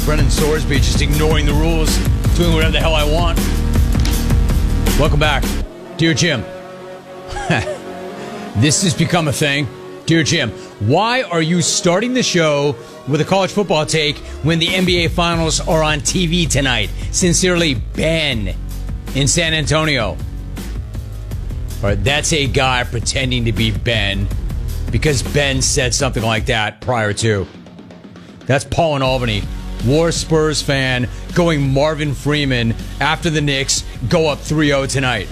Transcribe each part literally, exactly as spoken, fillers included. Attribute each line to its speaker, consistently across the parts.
Speaker 1: like Brendan Sorsby, just ignoring the rules, doing whatever the hell I want. Welcome back. Dear Jim. This has become a thing. Dear Jim, why are you starting the show with a college football take when the N B A Finals are on T V tonight? Sincerely, Ben in San Antonio. All right, that's a guy pretending to be Ben because Ben said something like that prior to. That's Paul in Albany, war Spurs fan, going Marvin Freeman after the Knicks go up three oh tonight.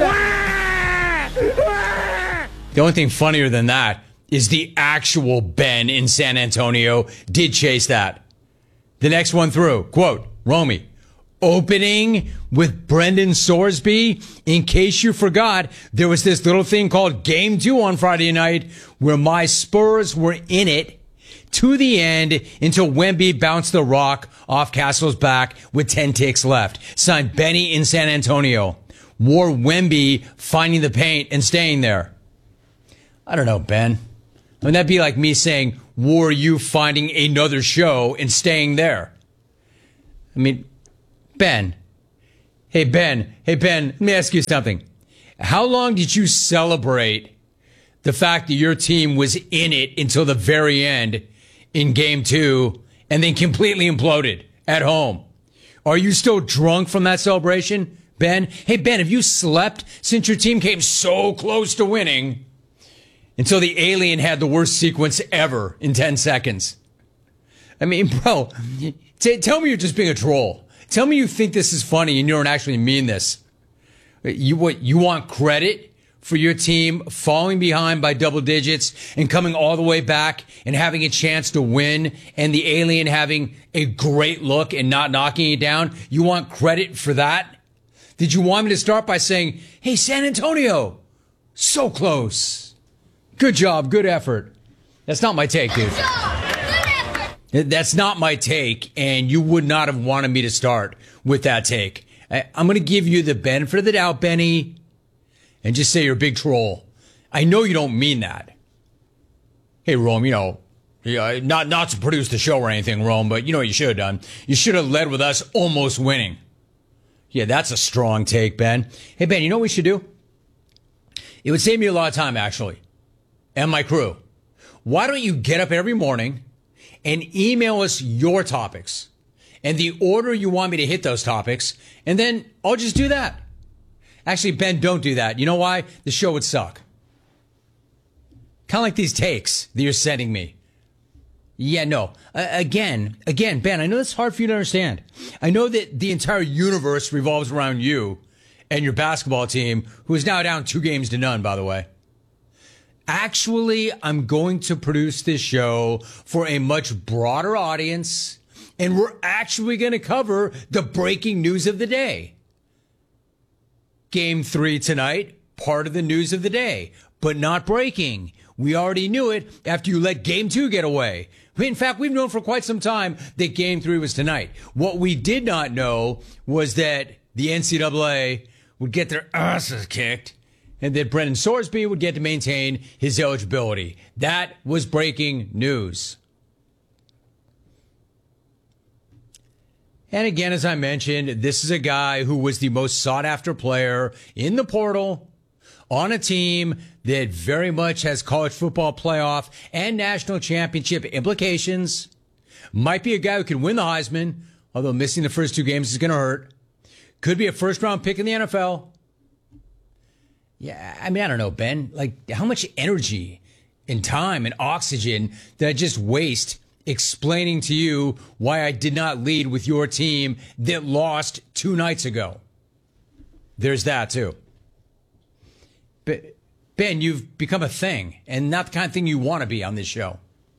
Speaker 1: The only thing funnier than that is the actual Ben in San Antonio did chase that. The next one through, quote, Romy, opening with Brendan Sorsby. In case you forgot, there was this little thing called Game Two on Friday night where my Spurs were in it to the end until Wemby bounced the rock off Castle's back with ten ticks left. Signed Benny in San Antonio. Wore Wemby finding the paint and staying there. I don't know, Ben. I mean, that'd be like me saying, were you finding another show and staying there? I mean, Ben. Hey, Ben. Hey, Ben, let me ask you something. How long did you celebrate the fact that your team was in it until the very end in game two and then completely imploded at home? Are you still drunk from that celebration, Ben? Hey, Ben, have you slept since your team came so close to winning until the alien had the worst sequence ever in ten seconds? I mean, bro, t- tell me you're just being a troll. Tell me you think this is funny and you don't actually mean this. You what? You want credit for your team falling behind by double digits and coming all the way back and having a chance to win and the alien having a great look and not knocking it down? You want credit for that? Did you want me to start by saying, hey, San Antonio, so close. Good job. Good effort. That's not my take, dude. Good job. Good effort. That's not my take, and you would not have wanted me to start with that take. I, I'm going to give you the benefit of the doubt, Benny, and just say you're a big troll. I know you don't mean that. Hey, Rome, you know, yeah, not, not to produce the show or anything, Rome, but you know what you should have done? You should have led with us almost winning. Yeah, that's a strong take, Ben. Hey, Ben, you know what we should do? It would save me a lot of time, actually. And my crew. Why don't you get up every morning and email us your topics and the order you want me to hit those topics, and then I'll just do that. Actually, Ben, don't do that. You know why? The show would suck. Kind of like these takes that you're sending me. Yeah, no. Uh, again, again, Ben, I know it's hard for you to understand. I know that the entire universe revolves around you and your basketball team, who is now down two games to none, by the way. Actually, I'm going to produce this show for a much broader audience, and we're actually going to cover the breaking news of the day. Game three tonight, part of the news of the day, but not breaking. We already knew it after you let game two get away. In fact, we've known for quite some time that game three was tonight. What we did not know was that the N C double A would get their asses kicked and that Brendan Sorsby would get to maintain his eligibility. That was breaking news. And again, as I mentioned, this is a guy who was the most sought-after player in the portal on a team that very much has college football playoff and national championship implications. Might be a guy who can win the Heisman, although missing the first two games is going to hurt. Could be a first-round pick in the N F L. Yeah, I mean, I don't know, Ben. Like, how much energy and time and oxygen did I just waste explaining to you why I did not lead with your team that lost two nights ago? There's that, too. But, Ben, you've become a thing, and not the kind of thing you want to be on this show.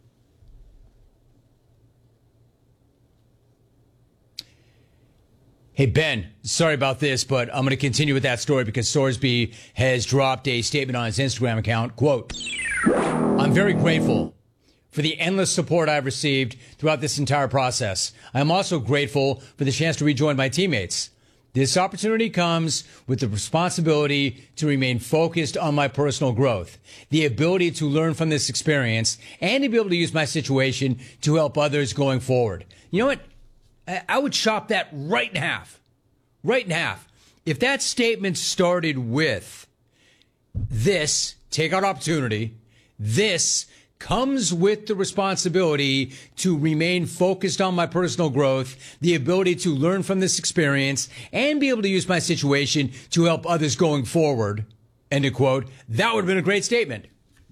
Speaker 1: Hey, Ben, sorry about this, but I'm going to continue with that story because Sorsby has dropped a statement on his Instagram account. Quote, I'm very grateful for the endless support I've received throughout this entire process. I'm also grateful for the chance to rejoin my teammates. This opportunity comes with the responsibility to remain focused on my personal growth, the ability to learn from this experience, and to be able to use my situation to help others going forward. You know what? I, I would chop that right in half. Right in half. If that statement started with this, take out opportunity, this comes with the responsibility to remain focused on my personal growth, the ability to learn from this experience, and be able to use my situation to help others going forward, end of quote, that would have been a great statement.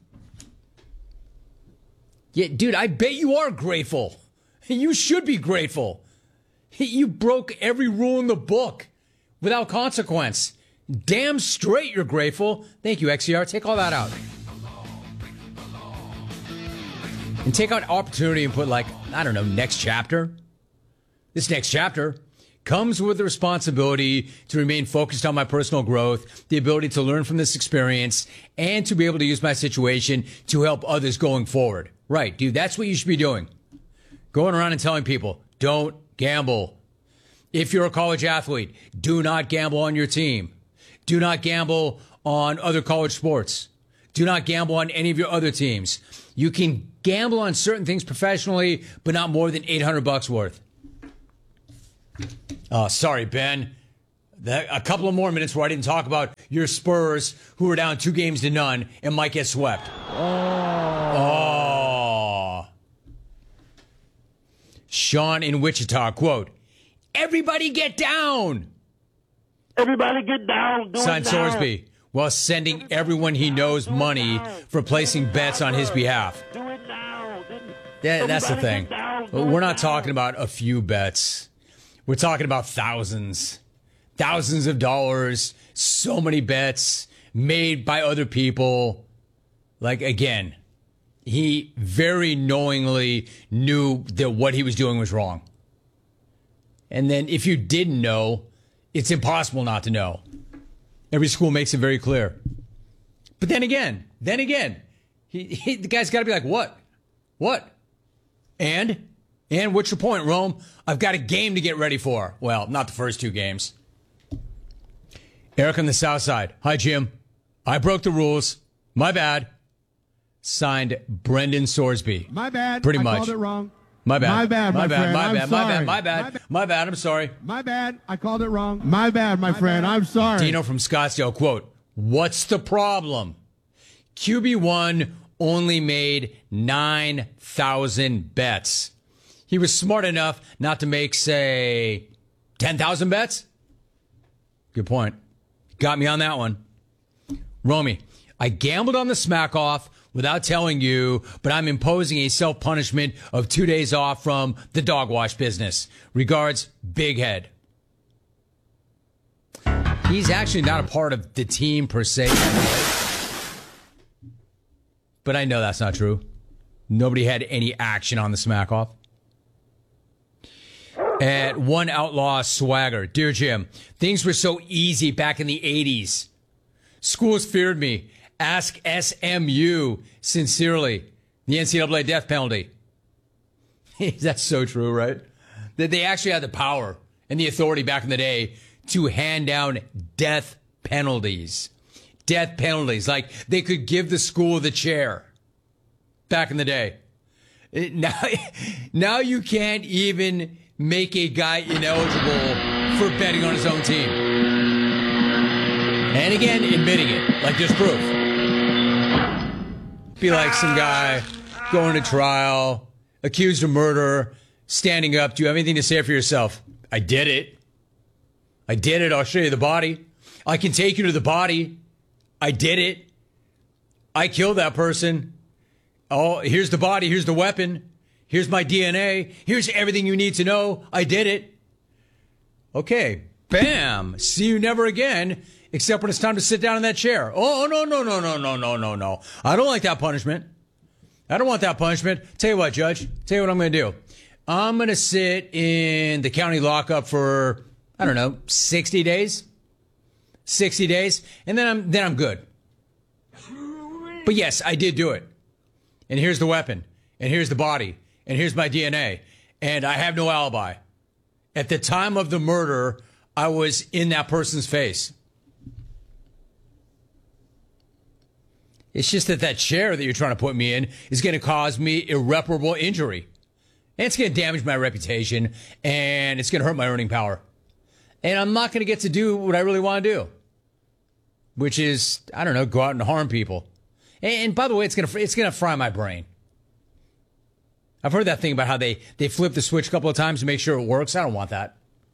Speaker 1: Yeah, dude, I bet you are grateful. You should be grateful. You broke every rule in the book without consequence. Damn straight you're grateful. Thank you, X C R. Take all that out. And take out opportunity and put, like, I don't know, next chapter. This next chapter comes with the responsibility to remain focused on my personal growth, the ability to learn from this experience, and to be able to use my situation to help others going forward. Right, dude, that's what you should be doing. Going around and telling people, don't gamble. If you're a college athlete, do not gamble on your team. Do not gamble on other college sports. Do not gamble on any of your other teams. You can gamble on certain things professionally, but not more than eight hundred bucks worth. Oh, sorry, Ben. That, a couple of more minutes where I didn't talk about your Spurs, who are down two games to none and might get swept. Oh. Oh. Sean in Wichita, quote, everybody get down.
Speaker 2: Everybody get down. Do
Speaker 1: Son
Speaker 2: it down.
Speaker 1: Sorsby, while sending everyone he knows money for placing bets on his behalf.
Speaker 2: Do it now.
Speaker 1: Yeah, that's the thing.
Speaker 2: Down,
Speaker 1: We're not talking about a few bets. We're talking about thousands. Thousands of dollars. So many bets made by other people. Like, again, he very knowingly knew that what he was doing was wrong. And then if you didn't know, it's impossible not to know. Every school makes it very clear. But then again, then again, he, he, the guy's got to be like, what? What? And? And what's your point, Rome? I've got a game to get ready for. Well, not the first two games. Eric on the South Side. Hi, Jim. I broke the rules. My bad. Signed, Brendan Sorsby.
Speaker 3: My bad.
Speaker 1: Pretty
Speaker 3: I
Speaker 1: much.
Speaker 3: called it wrong.
Speaker 1: My bad.
Speaker 3: My bad, my,
Speaker 1: my bad.
Speaker 3: friend.
Speaker 1: My
Speaker 3: I'm
Speaker 1: bad. My
Speaker 3: sorry.
Speaker 1: bad. My bad.
Speaker 3: My bad.
Speaker 1: My bad. I'm sorry.
Speaker 3: My bad. I called it wrong. My bad, my, my friend. Bad. I'm sorry.
Speaker 1: Dino from Scottsdale, quote, what's the problem? Q B one only made nine thousand bets. He was smart enough not to make, say, ten thousand bets? Good point. Got me on that one. Romy, I gambled on the smack off without telling you, but I'm imposing a self-punishment of two days off from the dog wash business. Regards, Big Head. He's actually not a part of the team per se. But I know that's not true. Nobody had any action on the smack off. At One Outlaw Swagger. Dear Jim, things were so easy back in the eighties. Schools feared me. Ask S M U. Sincerely. The N C double A death penalty. That's so true, right? That they actually had the power and the authority back in the day to hand down death penalties. Death penalties. Like they could give the school the chair back in the day. It, now, now you can't even make a guy ineligible for betting on his own team. And again, admitting it, like there's proof. Be like some guy going to trial, accused of murder, standing up. Do you have anything to say for yourself? I did it. I did it. I'll show you the body. I can take you to the body. I did it. I killed that person. Oh, here's the body. Here's the weapon. Here's my D N A. Here's everything you need to know. I did it. Okay. Bam. See you never again, except when it's time to sit down in that chair. Oh, no, no, no, no, no, no, no, no. I don't like that punishment. I don't want that punishment. Tell you what, Judge. Tell you what I'm going to do. I'm going to sit in the county lockup for, I don't know, sixty days. sixty days. And then I'm, then I'm good. But yes, I did do it. And here's the weapon. And here's the body. And here's my D N A. And I have no alibi. At the time of the murder, I was in that person's face. It's just that that chair that you're trying to put me in is going to cause me irreparable injury. And it's going to damage my reputation, and it's going to hurt my earning power. And I'm not going to get to do what I really want to do, which is, I don't know, go out and harm people. And, and by the way, it's going to it's going to fry my brain. I've heard that thing about how they, they flip the switch a couple of times to make sure it works. I don't want that.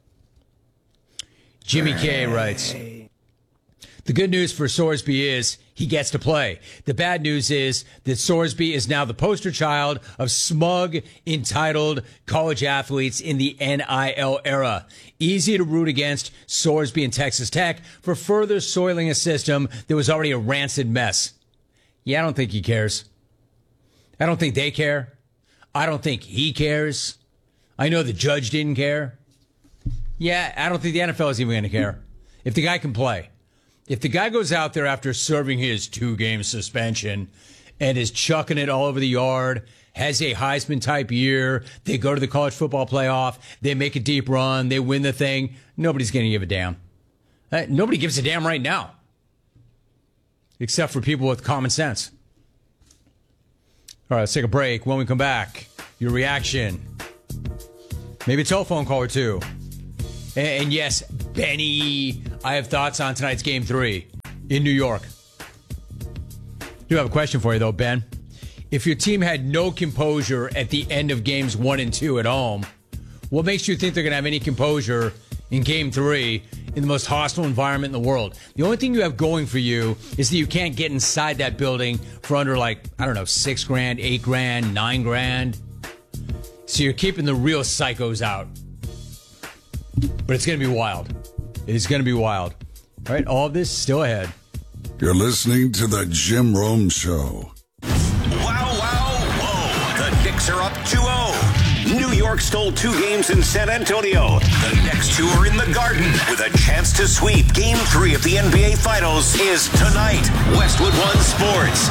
Speaker 1: Jimmy K writes, the good news for Sorsby is he gets to play. The bad news is that Sorsby is now the poster child of smug, entitled college athletes in the N I L era. Easy to root against Sorsby and Texas Tech for further soiling a system that was already a rancid mess. Yeah, I don't think he cares. I don't think they care. I don't think he cares. I know the judge didn't care. Yeah, I don't think the N F L is even going to care. If the guy can play. If the guy goes out there after serving his two-game suspension and is chucking it all over the yard, has a Heisman-type year, they go to the college football playoff, they make a deep run, they win the thing, nobody's going to give a damn. Uh, nobody gives a damn right now. Except for people with common sense. All right, let's take a break. When we come back, your reaction. Maybe a telephone call or two. And, and yes, Benny, I have thoughts on tonight's game three in New York. I do have a question for you, though, Ben. If your team had no composure at the end of games one and two at home, what makes you think they're going to have any composure in game three in the most hostile environment in the world? The only thing you have going for you is that you can't get inside that building for under, like, I don't know, six grand, eight grand, nine grand. So you're keeping the real psychos out. But it's going to be wild. It is going to be wild. All right, all of this still ahead.
Speaker 4: You're listening to the Jim Rome Show.
Speaker 5: Wow, wow, whoa. The Knicks are up two oh. New York stole two games in San Antonio. The next two are in the Garden with a chance to sweep. Game three of the N B A Finals is tonight. Westwood One Sports.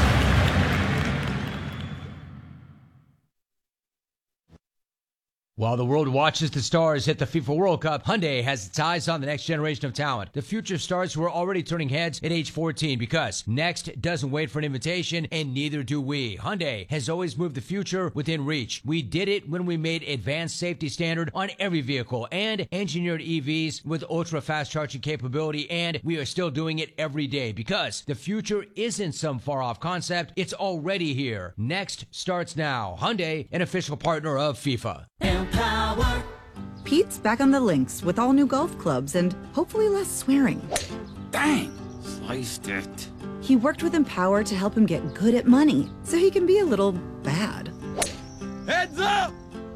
Speaker 1: While the world watches the stars hit the FIFA World Cup, Hyundai has its eyes on the next generation of talent. The future stars who are already turning heads at age fourteen, because next doesn't wait for an invitation, and neither do we. Hyundai has always moved the future within reach. We did it when we made advanced safety standard on every vehicle and engineered E Vs with ultra-fast charging capability, and we are still doing it every day, because the future isn't some far-off concept. It's already here. Next starts now. Hyundai, an official partner of FIFA.
Speaker 6: Empower. Pete's back on the links with all new golf clubs and hopefully less swearing.
Speaker 7: Dang, sliced it.
Speaker 6: He worked with Empower to help him get good at money so he can be a little bad.
Speaker 7: Heads up!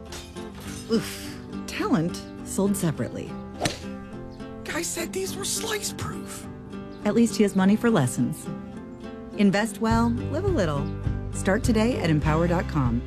Speaker 6: Oof. Talent sold separately.
Speaker 7: Guy said these were slice proof.
Speaker 6: At least he has money for lessons. Invest well, live a little. Start today at empower dot com.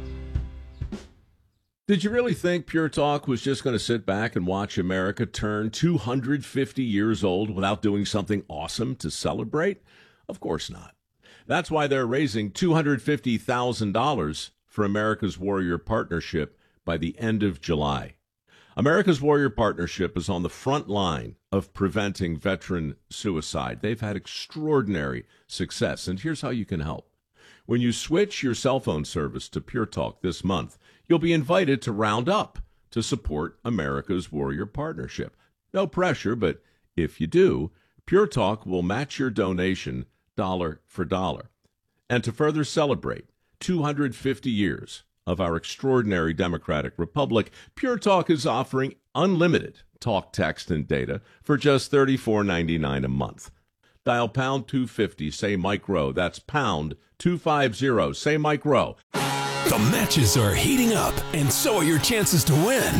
Speaker 8: Did you really think Pure Talk was just going to sit back and watch America turn two hundred fifty years old without doing something awesome to celebrate? Of course not. That's why they're raising two hundred fifty thousand dollars for America's Warrior Partnership by the end of July. America's Warrior Partnership is on the front line of preventing veteran suicide. They've had extraordinary success, and here's how you can help. When you switch your cell phone service to Pure Talk this month, you'll be invited to round up to support America's Warrior Partnership. No pressure, but if you do, Pure Talk will match your donation dollar for dollar. And to further celebrate two hundred fifty years of our extraordinary democratic republic, Pure Talk is offering unlimited talk, text, and data for just thirty-four ninety-nine a month. Dial pound two fifty, say Mike Rowe. That's pound two fifty, say Mike Rowe.
Speaker 9: The matches are heating up, and so are your chances to win.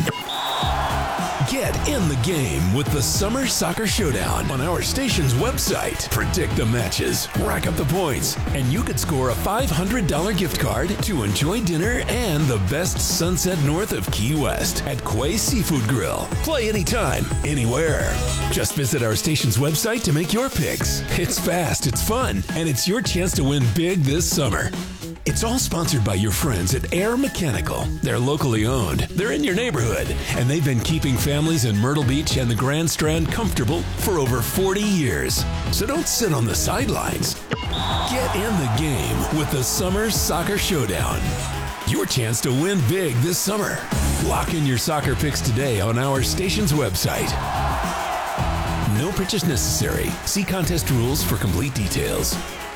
Speaker 9: Get in the game with the Summer Soccer Showdown on our station's website. Predict the matches, rack up the points, and you could score a five hundred dollars gift card to enjoy dinner and the best sunset north of Key West at Quay Seafood Grill. Play anytime, anywhere. Just visit our station's website to make your picks. It's fast, it's fun, and it's your chance to win big this summer. It's all sponsored by your friends at Air Mechanical. They're locally owned, they're in your neighborhood, and they've been keeping families in Myrtle Beach and the Grand Strand comfortable for over forty years. So don't sit on the sidelines. Get in the game with the Summer Soccer Showdown. your chance to win big this summer. Lock in your soccer picks today on our station's website. No purchase necessary. See contest rules for complete details.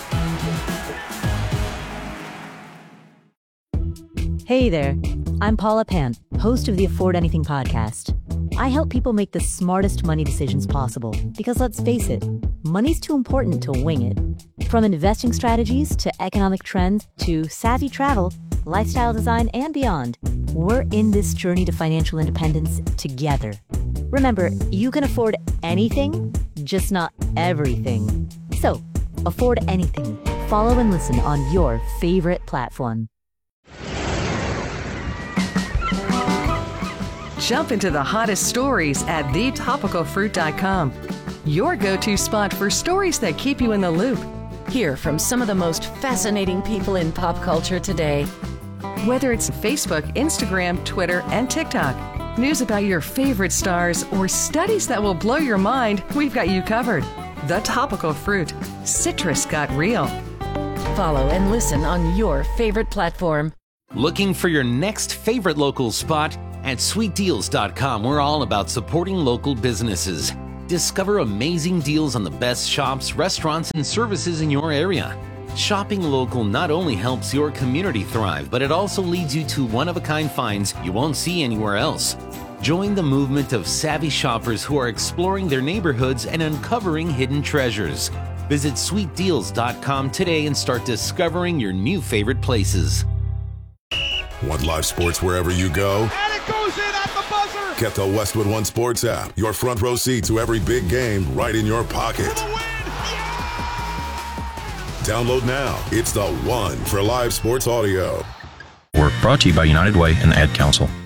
Speaker 10: Hey there, I'm Paula Pant, host of the Afford Anything podcast. I help people make the smartest money decisions possible because, let's face it, money's too important to wing it. From investing strategies to economic trends to savvy travel, lifestyle design, and beyond, we're in this journey to financial independence together. Remember, you can afford anything, just not everything. So, afford anything. Follow and listen on your favorite platform.
Speaker 11: Jump into the hottest stories at the topical fruit dot com. Your go-to spot for stories that keep you in the loop.
Speaker 12: Hear from some of the most fascinating people in pop culture today.
Speaker 11: Whether it's Facebook, Instagram, Twitter, and TikTok, news about your favorite stars, or studies that will blow your mind, we've got you covered. The Topical Fruit. Citrus got real.
Speaker 12: Follow and listen on your favorite platform.
Speaker 13: Looking for your next favorite local spot? At sweet deals dot com, we're all about supporting local businesses. Discover amazing deals on the best shops, restaurants, and services in your area. Shopping local not only helps your community thrive, but it also leads you to one-of-a-kind finds you won't see anywhere else. Join the movement of savvy shoppers who are exploring their neighborhoods and uncovering hidden treasures. Visit sweet deals dot com today and start discovering your new favorite places.
Speaker 14: Want live sports wherever you go?
Speaker 15: And it goes in at the buzzer!
Speaker 14: Get the Westwood One Sports app. Your front row seat to every big game right in your pocket. Download now. It's the one for live sports audio.
Speaker 16: We're brought to you by United Way and the Ad Council.